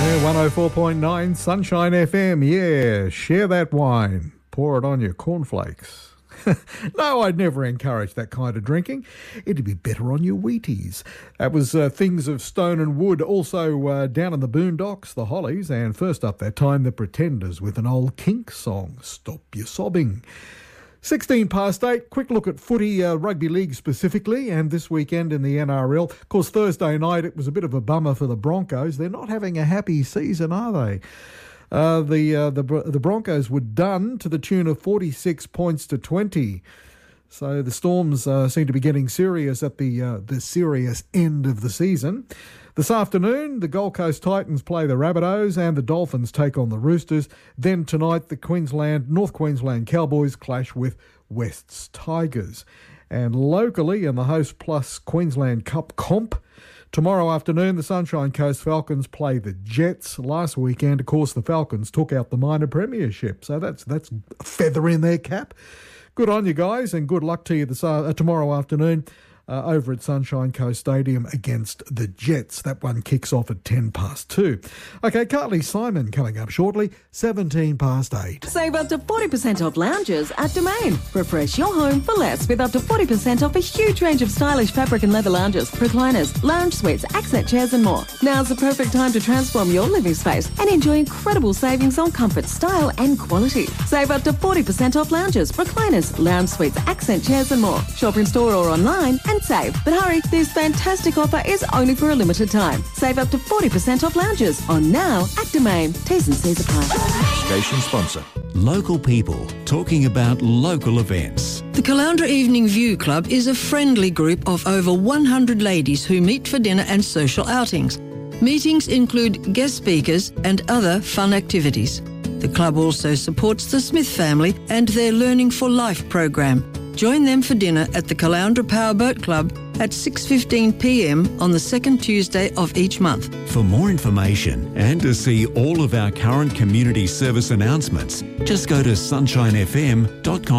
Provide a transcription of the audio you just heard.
104.9 Sunshine FM. Yeah, share that wine. Pour it on your cornflakes. No, I'd never encourage that kind of drinking. It'd be better on your Wheaties. That was Things of Stone and Wood. Also down in the Boondocks, the Hollies. And first up that time, the Pretenders with an old Kink song, Stop Your Sobbing. 16 past 8, quick look at footy, rugby league specifically, and this weekend in the NRL. Of course, Thursday night, it was a bit of a bummer for the Broncos. They're not having a happy season, are they? The Broncos were done to the tune of 46 points to 20. So the Storms seem to be getting serious at the serious end of the season. This afternoon, the Gold Coast Titans play the Rabbitohs and the Dolphins take on the Roosters. Then tonight, the North Queensland Cowboys clash with West's Tigers. And locally, in the Host Plus Queensland Cup comp, tomorrow afternoon, the Sunshine Coast Falcons play the Jets. Last weekend, of course, the Falcons took out the minor premiership. So that's a feather in their cap. Good on you guys, and good luck to you tomorrow afternoon over at Sunshine Coast Stadium against the Jets. That one kicks off at 10 past 2. Okay, Carly Simon coming up shortly, 17 past 8. Save up to 40% off lounges at Domain. Refresh your home for less with up to 40% off a huge range of stylish fabric and leather lounges, recliners, lounge suites, accent chairs and more. Now's the perfect time to transform your living space and enjoy incredible savings on comfort, style and quality. Save up to 40% off lounges, recliners, lounge suites, accent chairs and more. Shop in store or online and save. But hurry, this fantastic offer is only for a limited time. Save up to 40% off lounges on now at Domain. T's and C's apply. Station sponsor. Local people talking about local events. The Caloundra Evening View Club is a friendly group of over 100 ladies who meet for dinner and social outings. Meetings include guest speakers and other fun activities. The club also supports the Smith family and their Learning for Life program. Join them for dinner at the Caloundra Powerboat Club at 6:15 p.m. on the second Tuesday of each month. For more information and to see all of our current community service announcements, just go to sunshinefm.com.